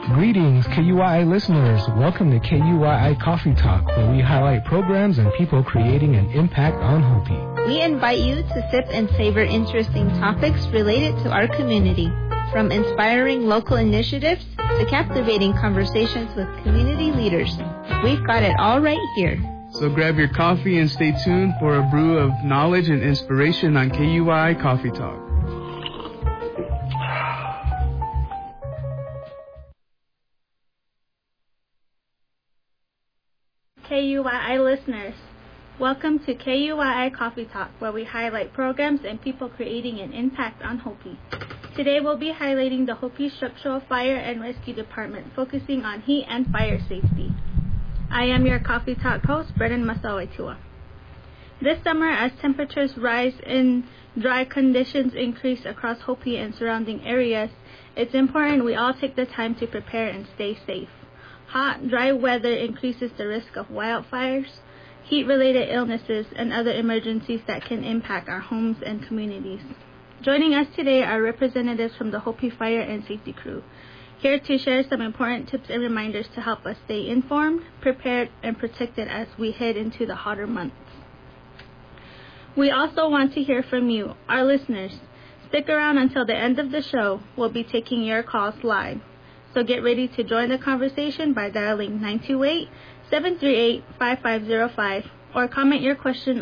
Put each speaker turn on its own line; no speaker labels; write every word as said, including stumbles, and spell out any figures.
Greetings, K U I I listeners. Welcome to K U I I Coffee Talk, where we highlight programs and people creating an impact on Hopi.
We invite you to sip and savor interesting topics related to our community, from inspiring local initiatives to captivating conversations with community leaders. We've got it all right here.
So grab your coffee and stay tuned for a brew of knowledge and inspiration on K U I I Coffee Talk.
K U I I listeners, welcome to K U I I Coffee Talk, where we highlight programs and people creating an impact on Hopi. Today we'll be highlighting the Hopi Structural Fire and Rescue Department, focusing on heat and fire safety. I am your Coffee Talk host, Brennan Masawaitua. This summer, as temperatures rise and dry conditions increase across Hopi and surrounding areas, it's important we all take the time to prepare and stay safe. Hot, dry weather increases the risk of wildfires, heat-related illnesses, and other emergencies that can impact our homes and communities. Joining us today are representatives from the Hopi Fire and Safety Crew, here to share some important tips and reminders to help us stay informed, prepared, and protected as we head into the hotter months. We also want to hear from you, our listeners. Stick around until the end of the show. We'll be taking your calls live. So get ready to join the conversation by dialing nine two eight, seven three eight, five five zero five or comment your question